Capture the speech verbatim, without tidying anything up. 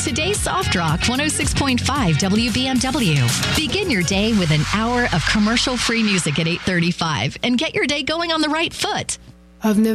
today's Soft Rock one oh six point five W B M W. Begin your day with an hour of commercial-free music at eight thirty-five and get your day going on the right foot. I've never